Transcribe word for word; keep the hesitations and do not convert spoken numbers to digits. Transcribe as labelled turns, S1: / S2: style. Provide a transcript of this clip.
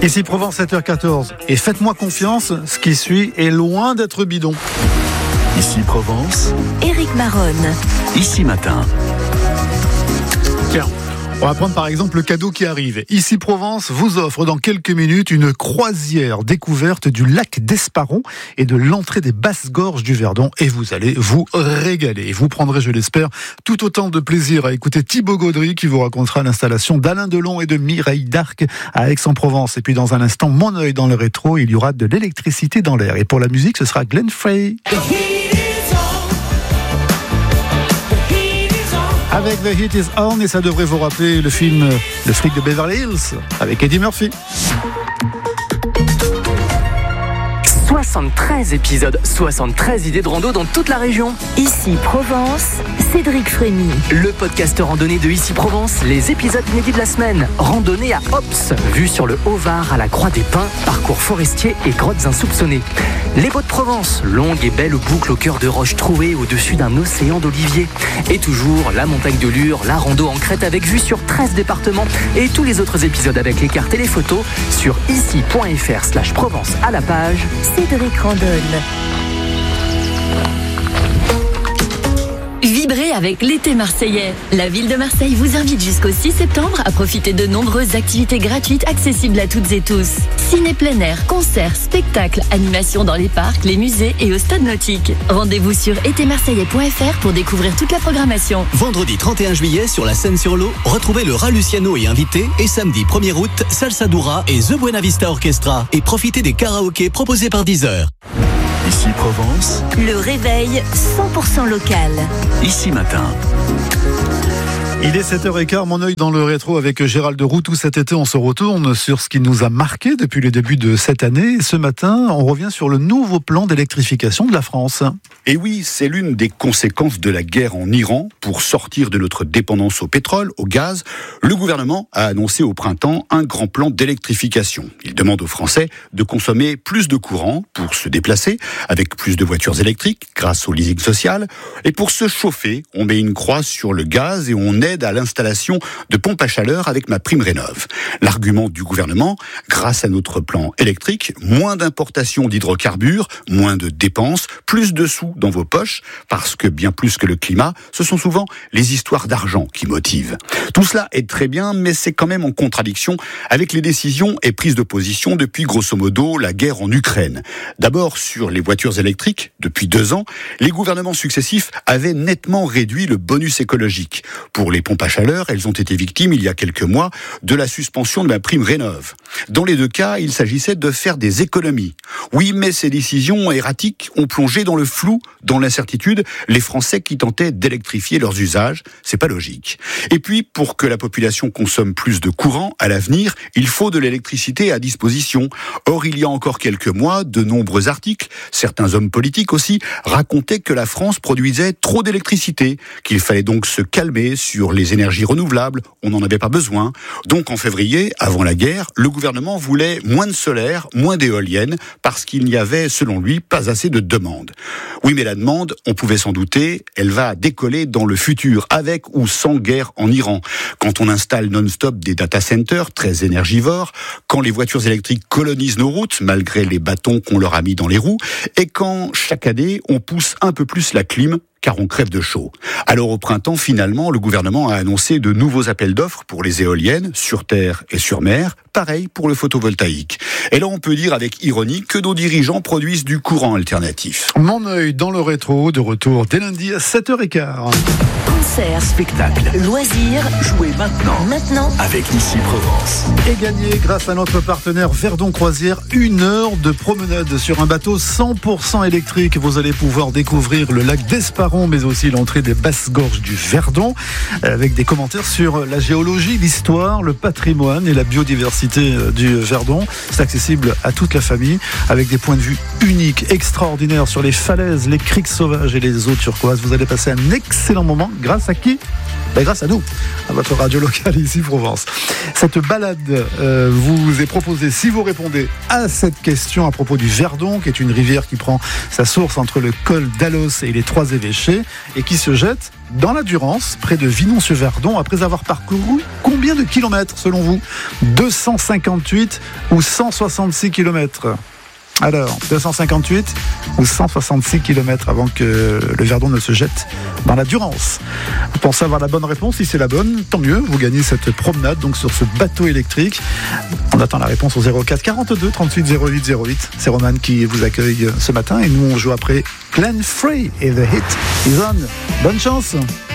S1: Ici Provence, sept heures quatorze. Et faites-moi confiance, ce qui suit est loin d'être bidon.
S2: Ici Provence,
S3: Éric Maronne.
S2: Ici Matin.
S1: Tiens, on va prendre par exemple le cadeau qui arrive. Ici Provence vous offre dans quelques minutes une croisière découverte du lac d'Esparon et de l'entrée des basses-gorges du Verdon. Et vous allez vous régaler. Vous prendrez, je l'espère, tout autant de plaisir à écouter Thibaut Gaudry qui vous racontera l'installation d'Alain Delon et de Mireille Darc à Aix-en-Provence. Et puis dans un instant, mon œil dans le rétro, il y aura de l'électricité dans l'air. Et pour la musique, ce sera Glenn Frey. Avec The Heat Is On, et ça devrait vous rappeler le film Le flic de Beverly Hills avec Eddie Murphy.
S4: soixante-treize épisodes, soixante-treize idées de rando dans toute la région.
S3: Ici Provence, Cédric Frémy.
S4: Le podcast randonnée de Ici Provence, les épisodes inédits de la semaine. Randonnée à Ops, vue sur le Haut-Var à la Croix des Pins, parcours forestier et grottes insoupçonnées. Les Baux de Provence, longue et belle boucle au cœur de roches trouées au-dessus d'un océan d'oliviers. Et toujours la montagne de Lure, la rando en crête avec vue sur treize départements et tous les autres épisodes avec les cartes et les photos sur ici.fr slash Provence à la page
S3: Cédric Randonne. Vibrez avec l'été marseillais. La ville de Marseille vous invite jusqu'au six septembre à profiter de nombreuses activités gratuites accessibles à toutes et tous. Ciné plein air, concerts, spectacles, animations dans les parcs, les musées et au stade nautique. Rendez-vous sur été marseillais point f r pour découvrir toute la programmation.
S5: Vendredi trente et un juillet sur la Seine-sur-l'Eau, retrouvez le Rat Luciano et invité. Et samedi premier août, Salsa Dura et The Buena Vista Orchestra. Et profitez des karaokés proposés par Deezer.
S2: Ici Provence,
S3: Le réveil cent pour cent local.
S2: Ici Matin.
S1: Il est sept heures quinze, mon œil dans le rétro avec Gérald Roux. Tout cet été, on se retourne sur ce qui nous a marqué depuis le début de cette année. Et ce matin, on revient sur le nouveau plan d'électrification de la France.
S6: Et oui, c'est l'une des conséquences de la guerre en Iran. Pour sortir de notre dépendance au pétrole, au gaz, le gouvernement a annoncé au printemps un grand plan d'électrification. Il demande aux Français de consommer plus de courant pour se déplacer, avec plus de voitures électriques grâce au leasing social. Et pour se chauffer, on met une croix sur le gaz et on aide à l'installation de pompes à chaleur avec ma prime rénov. L'argument du gouvernement, grâce à notre plan électrique, moins d'importation d'hydrocarbures, moins de dépenses, plus de sous dans vos poches, parce que bien plus que le climat, ce sont souvent les histoires d'argent qui motivent. Tout cela est très bien, mais c'est quand même en contradiction avec les décisions et prises de position depuis grosso modo la guerre en Ukraine. D'abord sur les voitures électriques, depuis deux ans, les gouvernements successifs avaient nettement réduit le bonus écologique. Pour les pompes à chaleur, elles ont été victimes il y a quelques mois de la suspension de la prime rénov. Dans les deux cas, il s'agissait de faire des économies. Oui, mais ces décisions erratiques ont plongé dans le flou, dans l'incertitude, les Français qui tentaient d'électrifier leurs usages. C'est pas logique. Et puis, pour que la population consomme plus de courant à l'avenir, il faut de l'électricité à disposition. Or, il y a encore quelques mois, de nombreux articles, certains hommes politiques aussi, racontaient que la France produisait trop d'électricité, qu'il fallait donc se calmer sur les énergies renouvelables, on n'en avait pas besoin. Donc en février, avant la guerre, le gouvernement voulait moins de solaire, moins d'éoliennes, parce qu'il n'y avait, selon lui, pas assez de demande. Oui, mais la demande, on pouvait s'en douter, elle va décoller dans le futur, avec ou sans guerre en Iran. Quand on installe non-stop des data centers très énergivores, quand les voitures électriques colonisent nos routes, malgré les bâtons qu'on leur a mis dans les roues, et quand, chaque année, on pousse un peu plus la clim, car on crève de chaud. Alors au printemps, finalement, le gouvernement a annoncé de nouveaux appels d'offres pour les éoliennes, sur terre et sur mer, pareil pour le photovoltaïque. Et là, on peut dire avec ironie que nos dirigeants produisent du courant alternatif.
S1: Mon œil dans le rétro, de retour dès lundi à sept heures quinze.
S3: Concerts,
S2: Spectacle,
S3: loisirs,
S2: jouez maintenant,
S3: maintenant.
S2: avec Ici Provence.
S1: Et gagner grâce à notre partenaire Verdon Croisière, une heure de promenade sur un bateau cent pour cent électrique. Vous allez pouvoir découvrir le lac d'Esparon, mais aussi l'entrée des basses-gorges du Verdon, avec des commentaires sur la géologie, l'histoire, le patrimoine et la biodiversité du Verdon. C'est accessible à toute la famille, avec des points de vue uniques, extraordinaires sur les falaises, les criques sauvages et les eaux turquoises. Vous allez passer un excellent moment. Grâce à qui ? Ben grâce à nous, à votre radio locale Ici Provence. Cette balade euh, vous est proposée si vous répondez à cette question à propos du Verdon, qui est une rivière qui prend sa source entre le col d'Alos et les Trois-Évêchés et qui se jette dans la Durance, près de Vinon-sur-Verdon, après avoir parcouru combien de kilomètres selon vous ? deux cent cinquante-huit ou cent soixante-six kilomètres ? Alors, deux cent cinquante-huit ou cent soixante-six kilomètres avant que le Verdon ne se jette dans la Durance. Vous pensez avoir la bonne réponse? Si c'est la bonne, tant mieux, vous gagnez cette promenade donc sur ce bateau électrique. On attend la réponse au zéro quatre quarante-deux trente-huit zéro huit zéro huit. C'est Roman qui vous accueille ce matin et nous on joue après Glenn Frey et The Hit is On. Bonne chance!